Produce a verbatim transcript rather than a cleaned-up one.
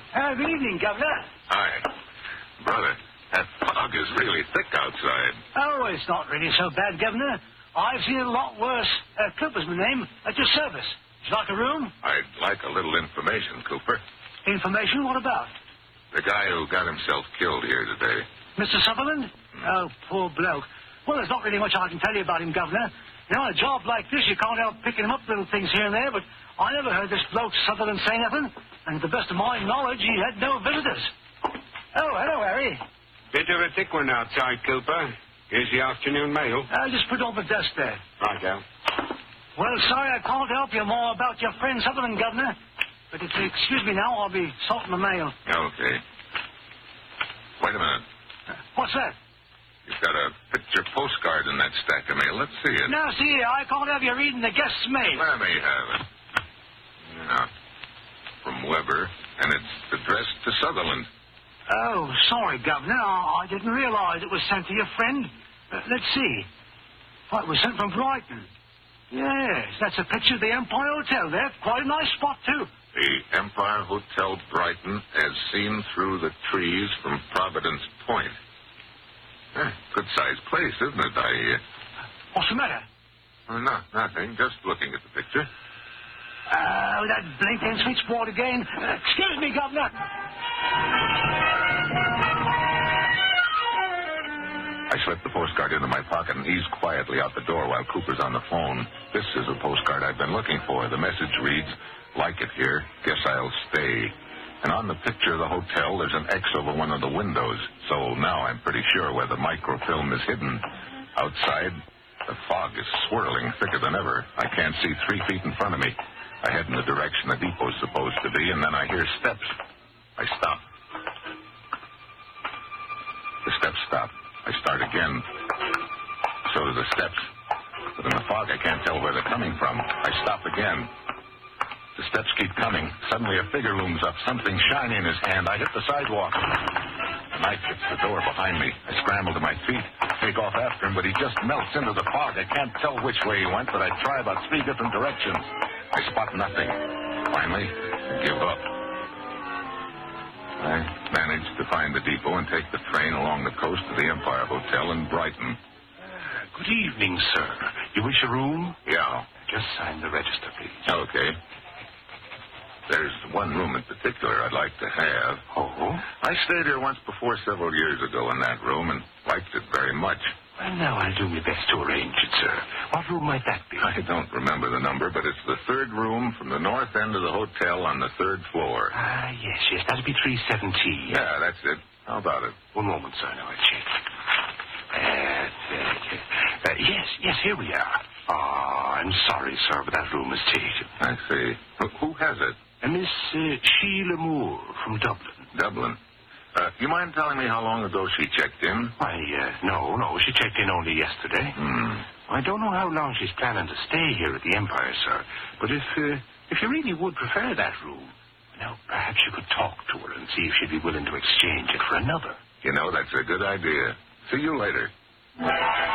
Uh, good evening, Governor. Hi. Brother, that fog is really thick outside. Oh, it's not really so bad, Governor. I've seen it a lot worse. Uh, Cooper's my name, at your service. Would you like a room? I'd like a little information, Cooper. Information? What about? The guy who got himself killed here today. Mister Sutherland? Oh, poor bloke. Well, there's not really much I can tell you about him, Governor. You know, on a job like this, you can't help picking him up little things here and there, but I never heard this bloke Sutherland say nothing, and to the best of my knowledge, he had no visitors. Oh, hello, Harry. Bit of a thick one outside, Cooper. Here's the afternoon mail. I'll just put it on the desk there. Right, Al. Well, sorry I can't help you more about your friend Sutherland, Governor. But if you excuse me now, I'll be sorting the mail. Okay. Wait a minute. Uh, what's that? You've got a picture postcard in that stack of mail. Let's see it. Now, see, I can't have you reading the guest's mail. Let me have it. Yeah. From Weber, and it's addressed to Sutherland. Oh, sorry, Governor. I didn't realize it was sent to your friend. Uh, let's see. Oh, it was sent from Brighton. Yes, that's a picture of the Empire Hotel there. Quite a nice spot, too. The Empire Hotel Brighton as seen through the trees from Providence Point. Eh, good-sized place, isn't it? I, uh... What's the matter? Oh, no, nothing. Just looking at the picture. Oh, that blinking switchboard again. Uh, excuse me, Governor. I slipped the postcard into my pocket and eased quietly out the door while Cooper's on the phone. This is a postcard I've been looking for. The message reads, "Like it here. Guess I'll stay." And on the picture of the hotel, there's an X over one of the windows. So now I'm pretty sure where the microfilm is hidden. Outside, the fog is swirling thicker than ever. I can't see three feet in front of me. I head in the direction the depot's supposed to be, and then I hear steps. I stop. The steps stop. I start again. So do the steps. But in the fog, I can't tell where they're coming from. I stop again. The steps keep coming. Suddenly, a figure looms up, something shiny in his hand. I hit the sidewalk. The knife hits the door behind me. I scramble to my feet, take off after him, but he just melts into the fog. I can't tell which way he went, but I try about three different directions. I spot nothing. Finally, I give up. I managed to find the depot and take the train along the coast to the Empire Hotel in Brighton. Uh, good evening, sir. You wish a room? Yeah. Just sign the register, please. Okay. There's one room in particular I'd like to have. Oh? I stayed here once before several years ago in that room and liked it very much. Well, now I'll do my best to arrange it, sir. What room might that be? I don't remember the number, but it's the third room from the north end of the hotel on the third floor. Ah, yes, yes. That'll be three seventeen. Yeah, that's it. How about it? One moment, sir. Now I'll check. Uh, uh, uh, yes, yes, here we are. Ah, I'm sorry, sir, but that room is taken. I see. Who, who has it? Uh, Miss uh, Sheila Moore from Dublin. Dublin. Uh, you mind telling me how long ago she checked in? Why, uh, no, no, she checked in only yesterday. Hmm. I don't know how long she's planning to stay here at the Empire, sir, but if, uh, if you really would prefer that room, now, perhaps you could talk to her and see if she'd be willing to exchange it for another. You know, that's a good idea. See you later.